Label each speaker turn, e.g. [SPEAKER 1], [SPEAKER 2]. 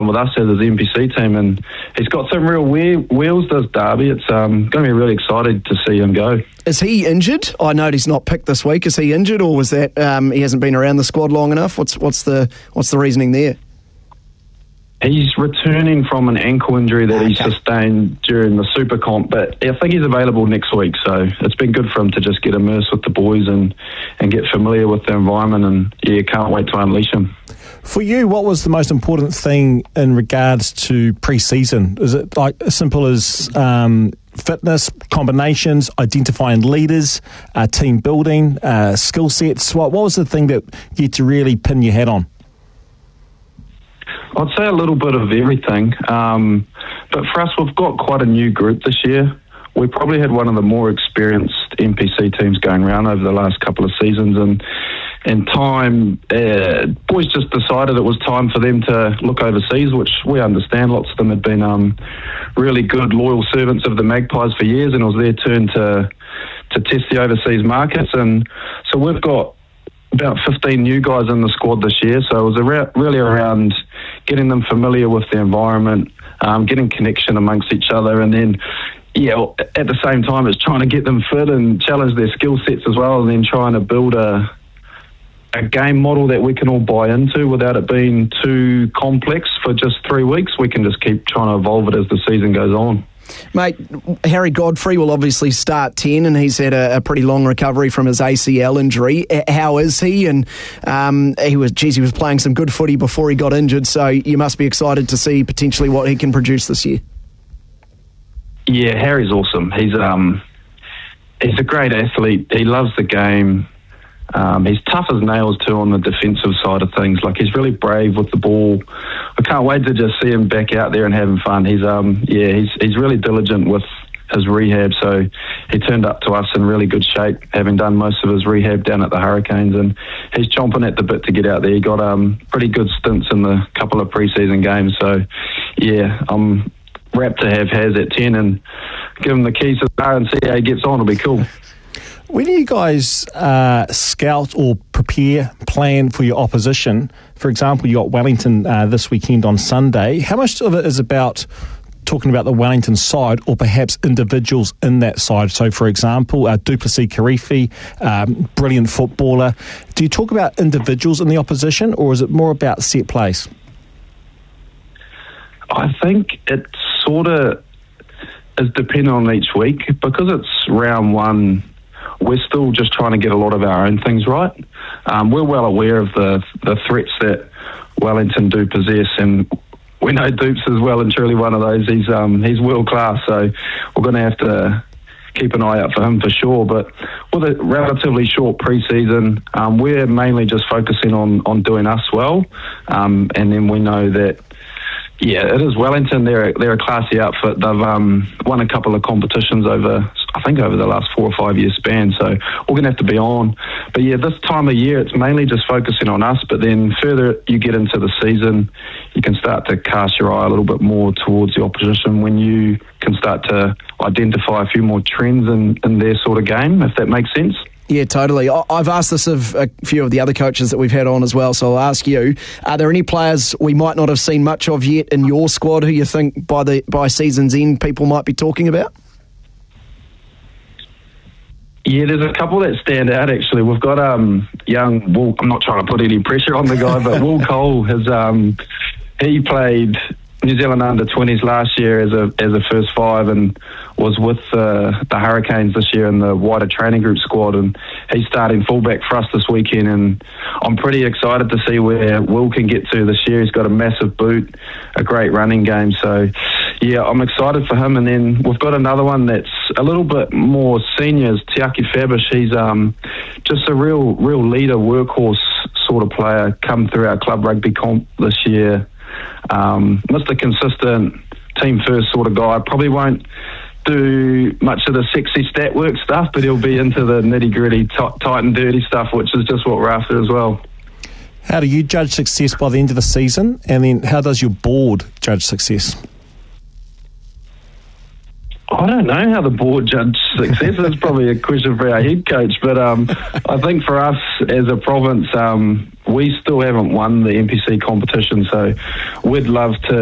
[SPEAKER 1] with us as his NPC team, and he's got some real wheels this Derby. It's going to be really excited to see him go.
[SPEAKER 2] Is he injured? I know he's not picked this week. Is he injured, or was that he hasn't been around the squad long enough? What's the reasoning there?
[SPEAKER 1] He's returning from an ankle injury that he sustained during the Super Comp, but I think he's available next week, so it's been good for him to just get immersed with the boys and get familiar with the environment, and can't wait to unleash him.
[SPEAKER 3] For you, what was the most important thing in regards to pre-season? Is it like as simple as fitness, combinations, identifying leaders, team building, skill sets? What was the thing that you had to really pin your hat on?
[SPEAKER 1] I'd say a little bit of everything, but for us, we've got quite a new group this year. We probably had one of the more experienced NPC teams going around over the last couple of seasons, and in time, boys just decided it was time for them to look overseas, which we understand. Lots of them had been really good, loyal servants of the Magpies for years, and it was their turn to test the overseas markets. And so we've got about 15 new guys in the squad this year, so it was really around getting them familiar with the environment, getting connection amongst each other, and then at the same time it's trying to get them fit and challenge their skill sets as well, and then trying to build a game model that we can all buy into without it being too complex for just 3 weeks. We can just keep trying to evolve it as the season goes on.
[SPEAKER 2] Mate, Harry Godfrey will obviously start 10, and he's had a pretty long recovery from his ACL injury. How is he? And he was playing some good footy before he got injured, so you must be excited to see potentially what he can produce this year.
[SPEAKER 1] Yeah, Harry's awesome. He's a great athlete. He loves the game. He's tough as nails too on the defensive side of things. Like, he's really brave with the ball. I can't wait to just see him back out there and having fun. He's really diligent with his rehab, so he turned up to us in really good shape, having done most of his rehab down at the Hurricanes, and he's chomping at the bit to get out there. He got pretty good stints in the couple of pre-season games, so I'm rapt to have Haz at 10 and give him the keys to the car and see how he gets on. It'll be cool.
[SPEAKER 3] When do you guys scout or prepare, plan for your opposition? For example, you got Wellington this weekend on Sunday. How much of it is about talking about the Wellington side, or perhaps individuals in that side? So, for example, Duplessis Kirifi, brilliant footballer. Do you talk about individuals in the opposition, or is it more about set plays?
[SPEAKER 1] I think it sort of is dependent on each week, because it's round one. We're still just trying to get a lot of our own things right. We're well aware of the threats that Wellington do possess, and we know Dupes is well and truly one of those. He's world class, so we're going to have to keep an eye out for him for sure. But with a relatively short pre-season, we're mainly just focusing on doing us well, and then we know that it is Wellington. They're a classy outfit. They've won a couple of competitions over the last 4 or 5 year span, so we're going to have to be on. But this time of year it's mainly just focusing on us, but then further you get into the season, you can start to cast your eye a little bit more towards the opposition when you can start to identify a few more trends in their sort of game, if that makes sense.
[SPEAKER 2] Yeah, totally. I've asked this of a few of the other coaches that we've had on as well, so I'll ask you, are there any players we might not have seen much of yet in your squad who you think by season's end people might be talking about?
[SPEAKER 1] Yeah, there's a couple that stand out actually. We've got young Will. I'm not trying to put any pressure on the guy, but Will Cole has he played New Zealand under-20s last year as a first five, and was with the Hurricanes this year in the wider training group squad, and he's starting fullback for us this weekend, and I'm pretty excited to see where Will can get to this year. He's got a massive boot, a great running game, so yeah, I'm excited for him. And then we've got another one that's a little bit more senior, Tiaki Fabish. He's just a real leader, workhorse sort of player, come through our club rugby comp this year. Mr. Consistent, team first sort of guy. Probably won't do much of the sexy stat work stuff, but he'll be into the nitty-gritty, tight and dirty stuff, which is just what we're after as well.
[SPEAKER 3] How do you judge success by the end of the season, and then how does your board judge success?
[SPEAKER 1] I don't know how the board judge success. That's probably a question for our head coach. But I think for us as a province, we still haven't won the NPC competition, so we'd love to